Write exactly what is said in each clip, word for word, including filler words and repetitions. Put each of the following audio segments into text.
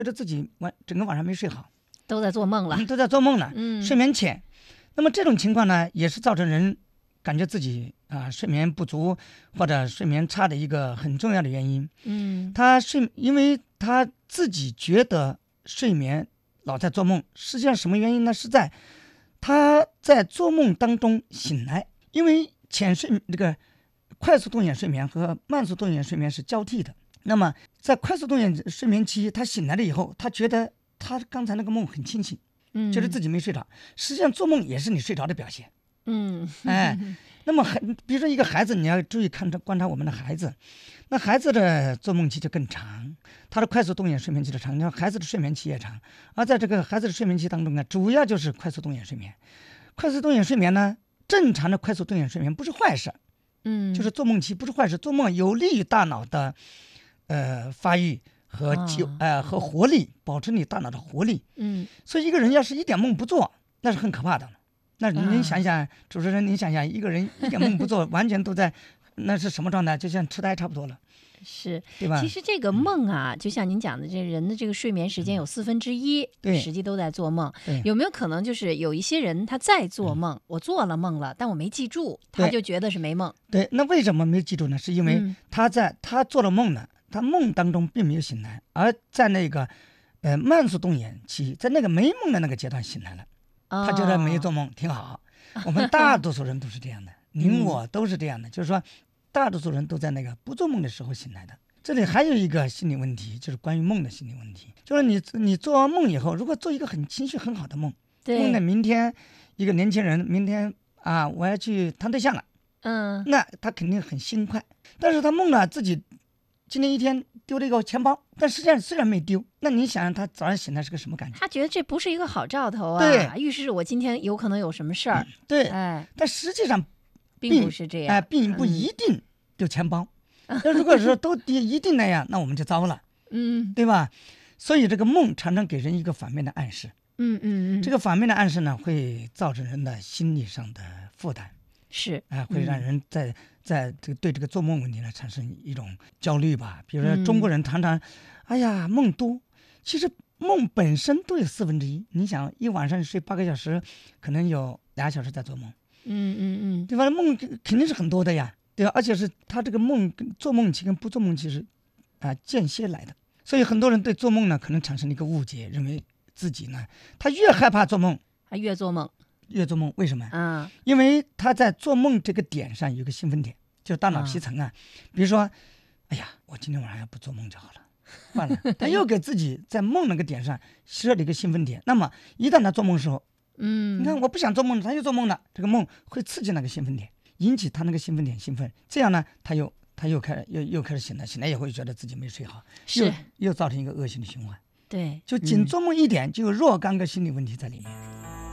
觉得自己晚整个晚上没睡好， 都在做梦了， 嗯、都在做梦了， 嗯， 睡眠浅。那么这种情况呢，也是造成人感觉自己啊、睡眠不足或者睡眠差的一个很重要的原因。 嗯， 他睡，因为他自己觉得睡眠老在做梦，实际上什么原因呢？是在他在做梦当中醒来，因为浅睡这个快速动眼睡眠和慢速动眼睡眠是交替的。那么在快速动眼睡眠期，他醒来了以后，他觉得他刚才那个梦很清醒， 嗯， 觉得自己没睡着。实际上做梦也是你睡着的表现。 嗯， 哎，那么比如说一个孩子，你要注意看着观察我们的孩子，那孩子的做梦期就更长，他的快速动眼睡眠期的长，孩子的睡眠期也长。而在这个孩子的睡眠期当中呢，主要就是快速动眼睡眠。快速动眼睡眠呢，正常的快速动眼睡眠不是坏事， 嗯， 就是做梦期不是坏事，做梦有利于大脑的呃发育和就、 哦、 呃和活力，保持你大脑的活力。 嗯， 所以一个人要是一点梦不做，那是很可怕的。那您想想，啊、主持人，您想想，一个人一点梦不做，完全都在，那是什么状态？就像痴呆差不多了， 是， 对吧？ 其实这个梦啊，就像您讲的，这人的这个睡眠时间有四分之一， 对， 实际都在做梦。 对， 有没有可能就是有一些人他在做梦，我做了梦了，但我没记住，他就觉得是没梦。 对，那为什么没记住呢？是因为他在他做了梦呢，他梦当中并没有醒来，而在那个呃慢速动眼期，在那个没梦的那个阶段醒来了。他觉得没做梦挺好，我们大多数人都是这样的，您我都是这样的，就是说，大多数人都在那个不做梦的时候醒来的。这里还有一个心理问题，就是关于梦的心理问题，就是你你做完梦以后，如果做一个很情绪很好的梦，梦的明天一个年轻人明天啊我要去谈对象了， 嗯， 那他肯定很心快，但是他梦了自己今天一天丢了一个钱包，但实际上虽然没丢，那你想想他早上醒来是个什么感觉？ 他觉得这不是一个好兆头啊， 对， 预示我今天有可能有什么事儿、嗯。 对， 哎， 但实际上并不是这样， 哎、呃，并不一定丢钱包。那、嗯、如果说都一定那样，那我们就糟了， 嗯， 对吧？所以这个梦常常给人一个反面的暗示， 嗯嗯嗯， 这个反面的暗示呢，会造成人的心理上的负担。 是啊、呃，会让人在、嗯、在这个对这个做梦问题呢产生一种焦虑吧。比如说中国人常常，嗯、哎呀梦多，其实梦本身都有四分之一。你想一晚上睡八个小时，可能有俩小时在做梦， 嗯嗯嗯， 对吧？梦肯定是很多的呀，对吧？而且是他这个梦跟做梦期跟不做梦期是啊、呃、间歇来的，所以很多人对做梦呢可能产生了一个误解，认为自己呢他越害怕做梦， 他越做梦。 越做梦，为什么？ 嗯， 因为他在做梦这个点上有个兴奋点，就是大脑皮层啊。嗯、比如说，哎呀，我今天晚上要不做梦就好了，换了，他又给自己在梦那个点上设了一个兴奋点。那么一旦他做梦的时候， 嗯， 你看我不想做梦了，他又做梦了，这个梦会刺激那个兴奋点，引起他那个兴奋点兴奋，这样呢，他又他又开始又又开始醒了，醒来以后又觉得自己没睡好， 是又又造成一个恶性的循环。 对， 就仅做梦一点，嗯、就有若干个心理问题在里面。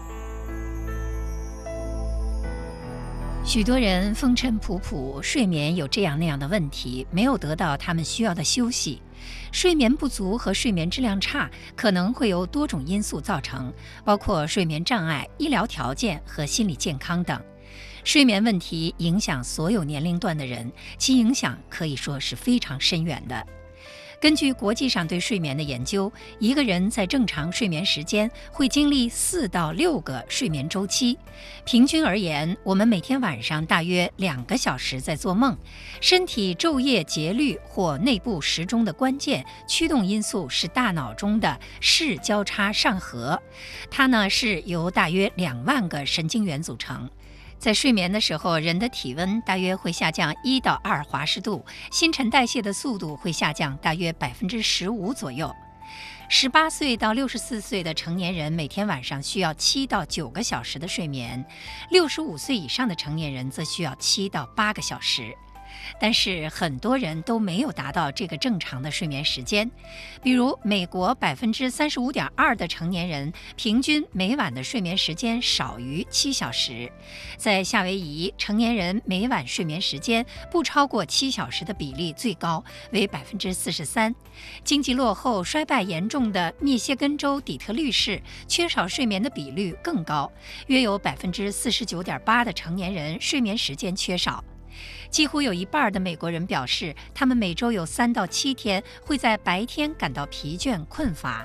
许多人风尘仆仆，睡眠有这样那样的问题，没有得到他们需要的休息。睡眠不足和睡眠质量差可能会由多种因素造成，包括睡眠障碍、医疗条件和心理健康等。睡眠问题影响所有年龄段的人，其影响可以说是非常深远的。根据国际上对睡眠的研究，一个人在正常睡眠时间会经历四到六个睡眠周期。平均而言，我们每天晚上大约两个小时在做梦。身体昼夜节律或内部时钟的关键驱动因素是大脑中的视交叉上核，它呢是由大约两万个神经元组成。在睡眠的时候，人的体温大约会下降一到二华氏度，新陈代谢的速度会下降大约百分之十五左右。十八岁到六十四岁的成年人每天晚上需要七到九个小时的睡眠，六十五岁以上的成年人则需要七到八个小时。但是很多人都没有达到这个正常的睡眠时间，比如美国百分之三十五点二的成年人平均每晚的睡眠时间少于七小时，在夏威夷，成年人每晚睡眠时间不超过七小时的比例最高，为百分之四十三。经济落后、衰败严重的密歇根州底特律市，缺少睡眠的比率更高，约有百分之四十九点八的成年人睡眠时间缺少。几乎有一半的美国人表示，他们每周有三到七天会在白天感到疲倦困乏，